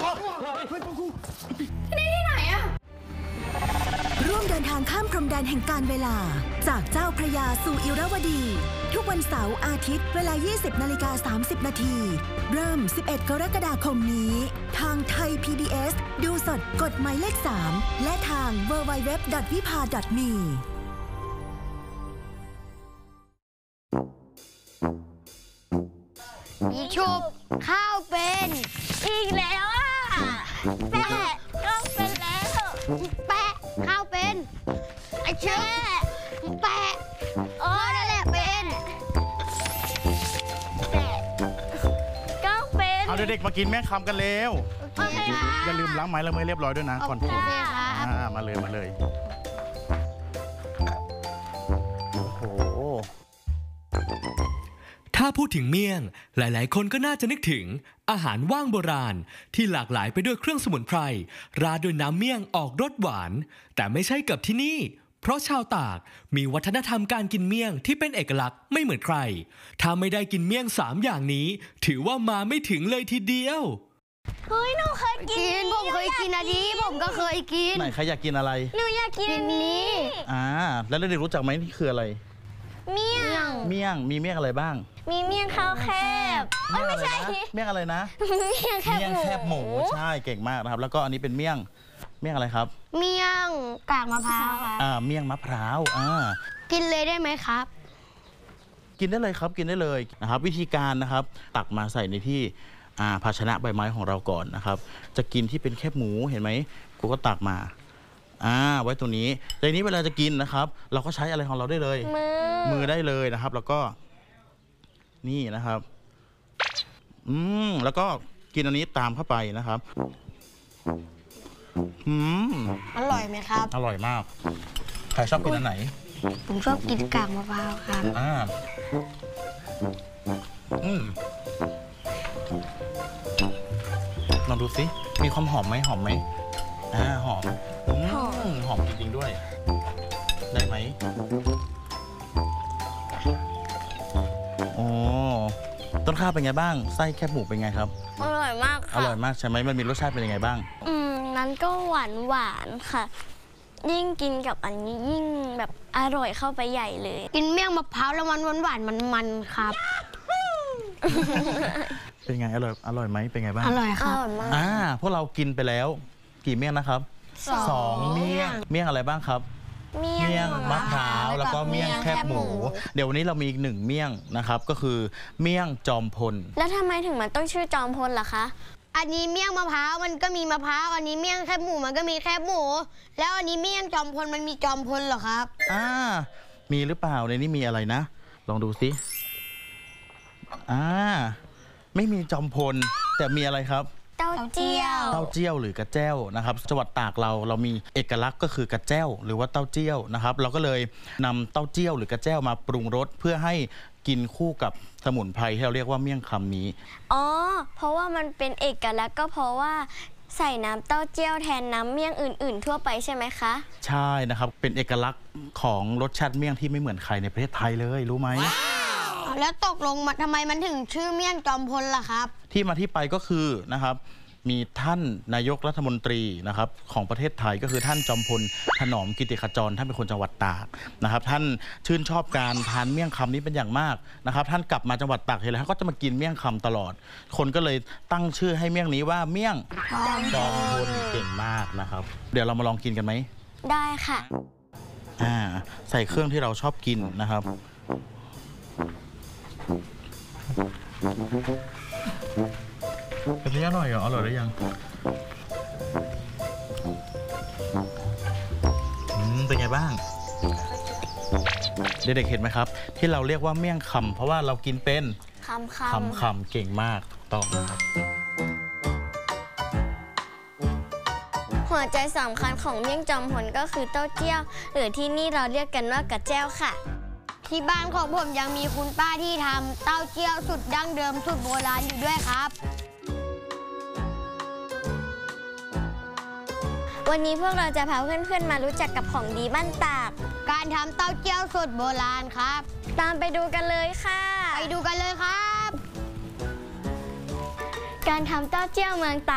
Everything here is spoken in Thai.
นี่ที่ไหนอะร่วมเดินทางข้ามพรมแดนแห่งการเวลาจากเจ้าพระยาสู่อิรวดี ทุกวันเสาร์อาทิตย์เวลา 20:30 นาทีเริ่ม 11 กรกฎาคมนี้ทางไทย PBS ดูสดกดหมายเลข 3 และทาง www.vipa.me มีชุบข้าวเป็นอีกแล้วอ่ะแปะข้าวเป็นแล้วแปะข้าวเป็นไอ้เชื่อแปะนั่นแหละเป็นแปะข้าวเป็นเอาเด็กๆมากินแม่คำกันเร็วอย่าลืมล้างไม้ล้างมือเรียบร้อยด้วยนะก่อนกินมาเลยโอ้โหถ้าพูดถึงเมี่ยงหลายๆคนก็น่าจะนึกถึงอาหารว่างโบราณที่หลากหลายไปด้วยเครื่องสมุนไพรราดด้วยน้ำเมี่ยงออกรสหวานแต่ไม่ใช่กับที่นี่เพราะชาวตากมีวัฒนธรรมการกินเมี่ยงที่เป็นเอกลักษณ์ไม่เหมือนใครถ้าไม่ได้กินเมี่ยง3อย่างนี้ถือว่ามาไม่ถึงเลยทีเดียวเฮ้ยหนูเคยกินผมเคยกินอันนี้ผมก็เคยกินไหนใครอยากกินอะไรหนูอยากกินนี้แล้วเด็กๆรู้จักไหมนี่คืออะไรเมี่ยงมีเมี่ยงอะไรบ้างมีเมี่ยงข้าวแคบไม่ใช่เมี่ยงอะไรนะเมี่ยงแคบหมูใช่เก่งมากนะครับแล้วก็อันนี้เป็นเมี่ยงอะไรครับเมี่ยงกากมะพร้าวเมี่ยงมะพร้าวกินเลยได้ไหมครับกินได้เลยครับกินได้เลยนะครับวิธีการนะครับตักมาใส่ในที่ภาชนะใบไม้ของเราก่อนนะครับจะกินที่เป็นแคบหมูเห็นไหมกูก็ตักมาไว้ตรงนี้ในนี้เวลาจะกินนะครับเราก็ใช้อะไรของเราได้เลยมือได้เลยนะครับแล้วก็นี่นะครับแล้วก็กินอันนี้ตามเข้าไปนะครับอร่อยไหมครับอร่อยมากใครชอบกินอันไหนผมชอบกินกากมะพร้าวครับลองดูสิมีความหอมไหมหอมจริงๆด้วยได้ไหมโอ้ต้นข้าวเป็นไงบ้างไส้แคบหมูเป็นไงครับอร่อยมากค่ะอร่อยมากใช่ไหมมันมีรสชาติเป็นยังไงบ้างนั้นก็หวานค่ะยิ่งกินกับอันนี้ยิ่งแบบอร่อยเข้าไปใหญ่เลยกินเมี่ยงมะพร้าวแล้วมันหวานมันครับเป็นไงอร่อยไหมเป็นไงบ้างอร่อยครับพวกเรากินไปแล้วกี่เมี่ยงนะครับ2 เมี่ยงอะไรบ้างครับเมี่ยงมะพร้าวแล้วก็เมี่ยงแคบหมูเดี๋ยววันนี้เรามีอีก1 เมี่ยงนะครับก็คือเมี่ยงจอมพลแล้วทำไมถึงมันต้องชื่อจอมพลล่ะคะอันนี้เมี่ยงมะพร้าวมันก็มีมะพร้าวอันนี้เมี่ยงแคบหมูมันก็มีแคบหมูแล้วอันนี้เมี่ยงจอมพลมันมีจอมพลเหรอครับมีหรือเปล่าในนี้มีอะไรนะลองดูสิไม่มีจอมพลแต่มีอะไรครับเต้าเจี้ยวหรือกระเจ้วนะครับจังหวัดตากเรามีเอกลักษณ์ก็คือกระเจ้วหรือว่าเต้าเจี้ยวนะครับเราก็เลยนำเต้าเจี้ยวหรือกระเจ้วมาปรุงรสเพื่อให้กินคู่กับสมุนไพรที่เราเรียกว่าเมี่ยงคำนี้เพราะว่ามันเป็นเอกลักษณ์ก็เพราะว่าใส่น้ำเต้าเจี้ยวแทนน้ำเมี่ยงอื่นๆทั่วไปใช่ไหมคะใช่นะครับเป็นเอกลักษณ์ของรสชาติเมี่ยงที่ไม่เหมือนใครในประเทศไทยเลยรู้ไหมแล้วตกลงทำไมมันถึงชื่อเมี่ยงจอมพลล่ะครับที่มาที่ไปก็คือนะครับมีท่านนายกรัฐมนตรีนะครับของประเทศไทยก็คือท่านจอมพลถนอมกิติขจรท่านเป็นคนจังหวัดตากนะครับท่านชื่นชอบการทานเมี่ยงคำนี้เป็นอย่างมากนะครับท่านกลับมาจังหวัดตากทีไรท่านก็จะมากินเมี่ยงคำตลอดคนก็เลยตั้งชื่อให้เมี่ยงนี้ว่าเมี่ยงจอมพลเก่งมากนะครับเดี๋ยวเรามาลองกินกันไหมได้ค่ะใส่เครื่องที่เราชอบกินนะครับเป็นยังอร่อยเหรออร่อยหรือยังเป็นไงบ้างเด็กๆเห็นไหมครับที่เราเรียกว่าเมี่ยงคำเพราะว่าเรากินเป็นคำเก่งมากต้องครับหัวใจสำคัญของเมี่ยงจอมพลก็คือเต้าเจี้ยวหรือที่นี่เราเรียกกันว่ากระเจ้วค่ะที่บ้านของผมยังมีคุณป้าที่ทำเต้าเจี้ยวสุดดั้งเดิมสุดโบราณอยู่ด้วยครับวันนี้พวกเราจะพาเพื่อนๆมารู้จักกับของดีบ้านตากการทำเต้าเจี้ยวสูตรโบราณครับตามไปดูกันเลยค่ะไปดูกันเลยครับการทำเต้าเจี้ยวเมืองตาก